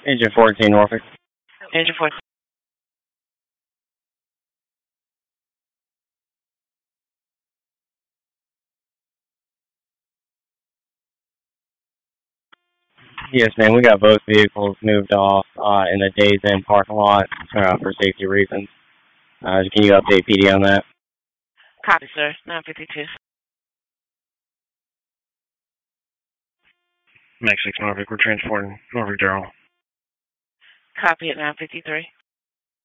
Engine 14, Norfolk. Engine 14. Yes, ma'am. We got both vehicles moved off in the Days Inn parking lot for safety reasons. Can you update PD on that? Copy, sir. 952. Max 6 Norfolk, we're transporting Norfolk Daryl. Copy at 953.